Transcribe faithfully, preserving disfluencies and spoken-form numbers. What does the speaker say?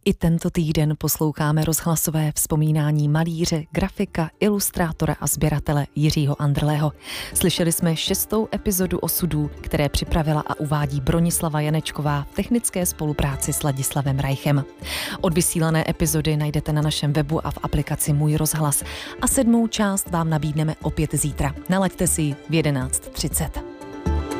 I tento týden posloucháme rozhlasové vzpomínání malíře, grafika, ilustrátora a sběratele Jiřího Andrlého. Slyšeli jsme šestou epizodu Osudů, které připravila a uvádí Bronislava Janečková v technické spolupráci s Ladislavem Reichem. Odvysílané epizody najdete na našem webu a v aplikaci Můj rozhlas a sedmou část vám nabídneme opět zítra. Nalaďte si ji v jedenáct třicet.